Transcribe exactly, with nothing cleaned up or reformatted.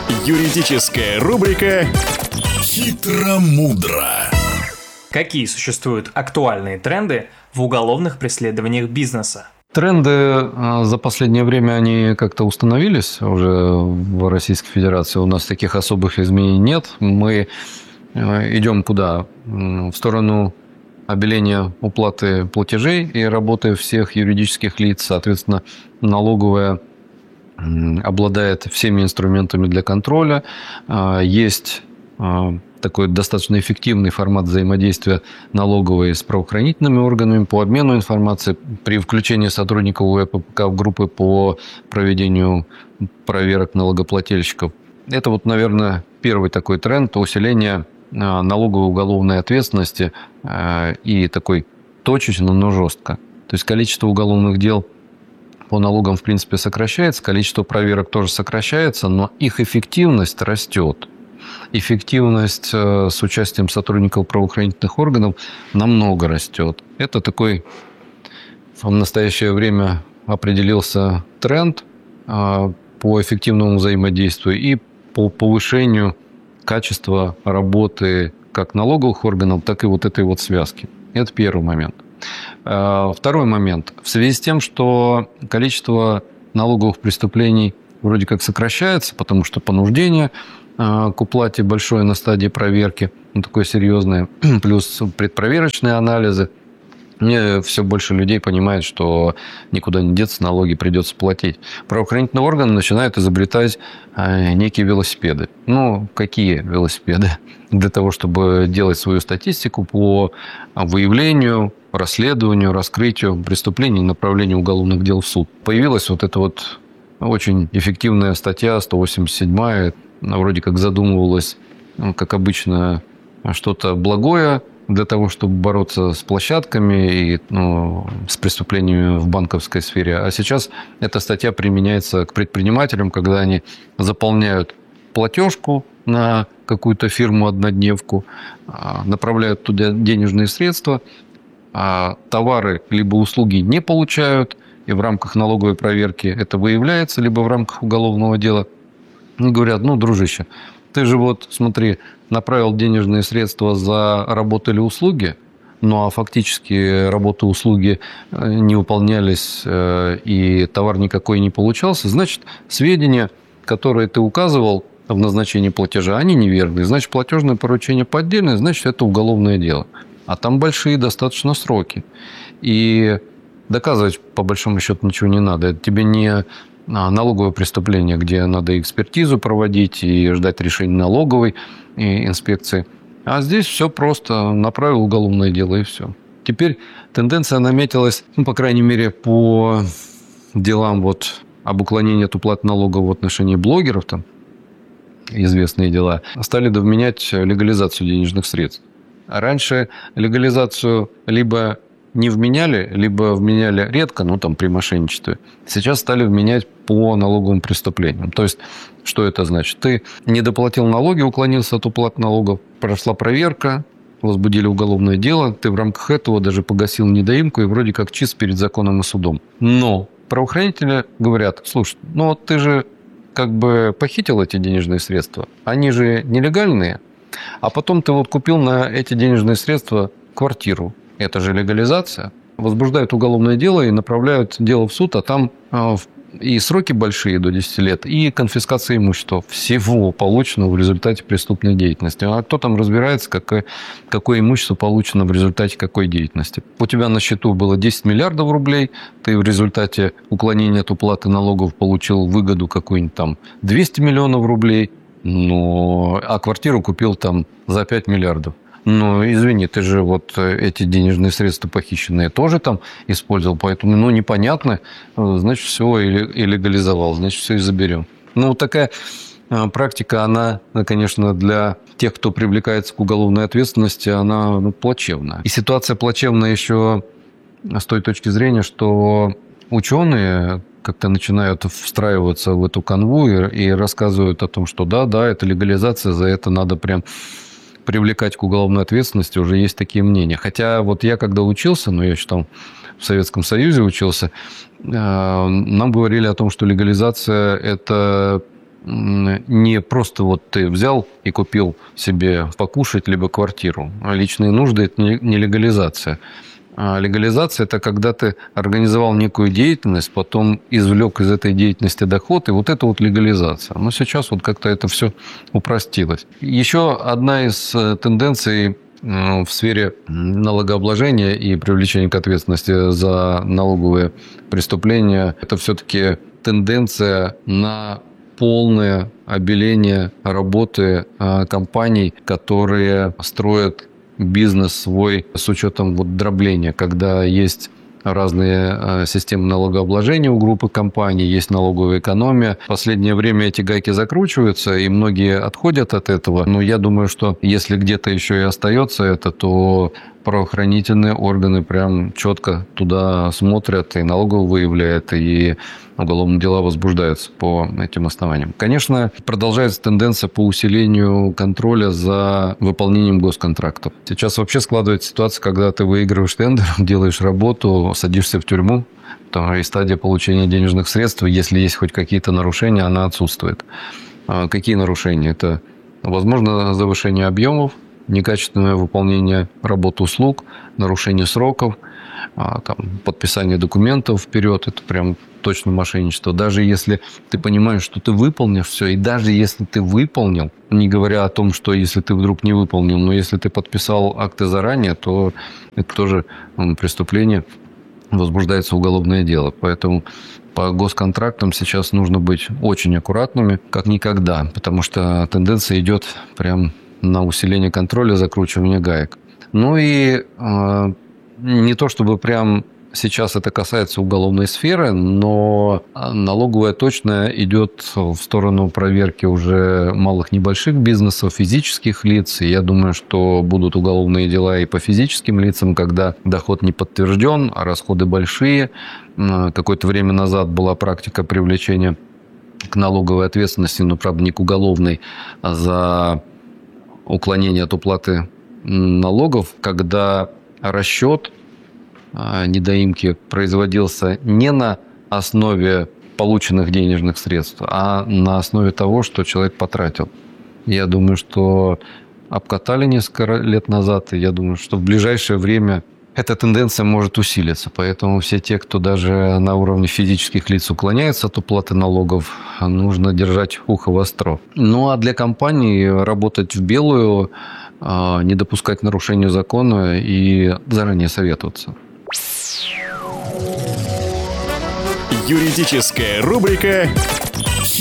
Юридическая рубрика «Хитро-мудро». Какие существуют актуальные тренды в уголовных преследованиях бизнеса? Тренды за последнее время, они как-то установились уже в Российской Федерации. У нас таких особых изменений нет. Мы идем куда? В сторону обеления уплаты платежей и работы всех юридических лиц. Соответственно, налоговая обладает всеми инструментами для контроля. Есть такой достаточно эффективный формат взаимодействия налоговой с правоохранительными органами по обмену информацией при включении сотрудников УЭПК в группы по проведению проверок налогоплательщиков. Это вот, наверное, первый такой тренд усиления налоговой уголовной ответственности и такой точечно, но жестко. То есть количество уголовных дел по налогам, в принципе, сокращается, количество проверок тоже сокращается, но их эффективность растет. Эффективность с участием сотрудников правоохранительных органов намного растет. Это такой в настоящее время определился тренд по эффективному взаимодействию и по повышению качества работы как налоговых органов, так и вот этой вот связки. Это первый момент. Второй момент. В связи с тем, что количество налоговых преступлений вроде как сокращается, потому что понуждение к уплате большое на стадии проверки, ну, такое серьезное, плюс предпроверочные анализы. Мне все больше людей понимает, что никуда не деться, налоги придется платить. Правоохранительные органы начинают изобретать некие велосипеды. Ну, какие велосипеды? Для того, чтобы делать свою статистику по выявлению, расследованию, раскрытию преступлений и направлению уголовных дел в суд. Появилась вот эта вот очень эффективная статья сто восемьдесят седьмая. Она вроде как задумывалась, как обычно, что-то благое для того, чтобы бороться с площадками и ну, с преступлениями в банковской сфере. А сейчас эта статья применяется к предпринимателям, когда они заполняют платежку на какую-то фирму-однодневку, направляют туда денежные средства, а товары либо услуги не получают, и в рамках налоговой проверки это выявляется, либо в рамках уголовного дела. И говорят, ну, дружище, ты же вот, смотри, направил денежные средства за работу или услуги, ну, а фактически работы и услуги не выполнялись, и товар никакой не получался, значит, сведения, которые ты указывал в назначении платежа, они неверные. Значит, платежное поручение поддельное, значит, это уголовное дело. А там большие достаточно сроки. И доказывать, по большому счету, ничего не надо. Это тебе не налоговое преступление, где надо экспертизу проводить и ждать решения налоговой инспекции. А здесь все просто. Направил уголовное дело и все. Теперь тенденция наметилась, ну, по крайней мере, по делам вот об уклонении от уплаты налогов в отношении блогеров, там известные дела, стали вменять легализацию денежных средств. А раньше легализацию либо не вменяли, либо вменяли редко, ну, там, при мошенничестве. Сейчас стали вменять по налоговым преступлениям. То есть, что это значит? Ты не доплатил налоги, уклонился от уплаты налогов, прошла проверка, возбудили уголовное дело, ты в рамках этого даже погасил недоимку и вроде как чист перед законом и судом. Но правоохранители говорят, слушай, ну, вот ты же как бы похитил эти денежные средства, они же нелегальные, а потом ты вот купил на эти денежные средства квартиру. Это же легализация. Возбуждают уголовное дело и направляют дело в суд, а там и сроки большие, до десяти лет, и конфискация имущества всего полученного в результате преступной деятельности. А кто там разбирается, какое, какое имущество получено в результате какой деятельности? У тебя на счету было десять миллиардов рублей, ты в результате уклонения от уплаты налогов получил выгоду какую-нибудь там двести миллионов рублей, но... а квартиру купил там за пять миллиардов. Ну, извини, ты же вот эти денежные средства похищенные тоже там использовал, поэтому, ну, непонятно, значит, все и легализовал, значит, все и заберем. Ну, такая практика, она, конечно, для тех, кто привлекается к уголовной ответственности, она, ну, плачевная. И ситуация плачевная еще с той точки зрения, что ученые как-то начинают встраиваться в эту канву и, и рассказывают о том, что да, да, это легализация, за это надо прям привлекать к уголовной ответственности, уже есть такие мнения. Хотя вот я когда учился, ну, я еще там в Советском Союзе учился, нам говорили о том, что легализация – это не просто вот ты взял и купил себе покушать либо квартиру. Личные нужды – это не легализация. А легализация – это когда ты организовал некую деятельность, потом извлек из этой деятельности доход, и вот это вот легализация. Но сейчас вот как-то это все упростилось. Еще одна из тенденций в сфере налогообложения и привлечения к ответственности за налоговые преступления – это все-таки тенденция на полное обеление работы компаний, которые строят бизнес свой с учетом вот дробления, когда есть разные системы налогообложения у группы компаний, есть налоговая экономия. В последнее время эти гайки закручиваются, и многие отходят от этого. Но я думаю, что если где-то еще и остается это, то правоохранительные органы прям четко туда смотрят и налоговые выявляют, и уголовные дела возбуждаются по этим основаниям. Конечно, продолжается тенденция по усилению контроля за выполнением госконтрактов. Сейчас вообще складывается ситуация, когда ты выигрываешь тендер, делаешь работу, садишься в тюрьму, то и стадия получения денежных средств, если есть хоть какие-то нарушения, она отсутствует. Какие нарушения? Это, возможно, завышение объемов, некачественное выполнение работ услуг, нарушение сроков, там, подписание документов вперед, это прям точно мошенничество. Даже если ты понимаешь, что ты выполнишь все, и даже если ты выполнил, не говоря о том, что если ты вдруг не выполнил, но если ты подписал акты заранее, то это тоже преступление, возбуждается уголовное дело. Поэтому по госконтрактам сейчас нужно быть очень аккуратными, как никогда, потому что тенденция идет прям на усиление контроля, закручивание гаек. Ну и э, не то чтобы прям сейчас это касается уголовной сферы, но налоговая точно идет в сторону проверки уже малых небольших бизнесов, физических лиц. И я думаю, что будут уголовные дела и по физическим лицам, когда доход не подтвержден, а расходы большие. Какое-то время назад была практика привлечения к налоговой ответственности, но, правда, не к уголовной, а за уклонение от уплаты налогов, когда расчет недоимки производился не на основе полученных денежных средств, а на основе того, что человек потратил. Я думаю, что обкатали несколько лет назад, и я думаю, что в ближайшее время эта тенденция может усилиться. Поэтому все те, кто даже на уровне физических лиц уклоняется от уплаты налогов, нужно держать ухо востро. Ну а для компаний работать в белую, не допускать нарушения закона и заранее советоваться. Юридическая рубрика